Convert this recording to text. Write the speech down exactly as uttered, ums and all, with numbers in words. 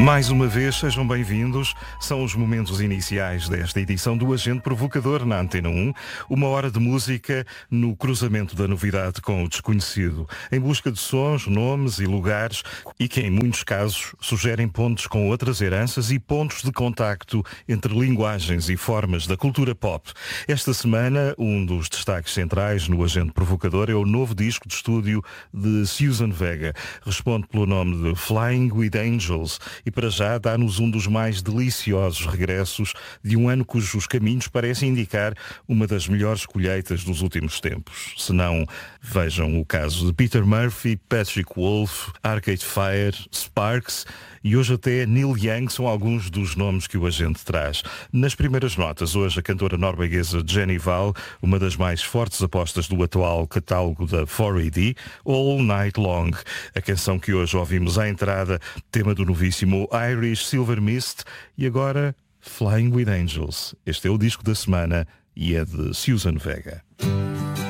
Mais uma vez, sejam bem-vindos. São os momentos iniciais desta edição do Agente Provocador na Antena um. Uma hora de música no cruzamento da novidade com o desconhecido, em busca de sons, nomes e lugares e que, em muitos casos, sugerem pontos com outras heranças e pontos de contacto entre linguagens e formas da cultura pop. Esta semana, um dos destaques centrais no Agente Provocador é o novo disco de estúdio de Suzanne Vega. Responde pelo nome de Flying with Angels e para já dá-nos um dos mais deliciosos regressos de um ano cujos caminhos parecem indicar uma das melhores colheitas dos últimos tempos. Se não, vejam o caso de Peter Murphy, Patrick Wolf, Arcade Fire, Sparks e hoje até Neil Young são alguns dos nomes que o agente traz. Nas primeiras notas, hoje a cantora norueguesa Jenny Val, uma das mais fortes apostas do atual catálogo da quatro A D, All Night Long, a canção que hoje ouvimos à entrada, tema do novíssimo Irish Silver Mist, e agora Flying with Angels. Este é o disco da semana e é de Suzanne Vega.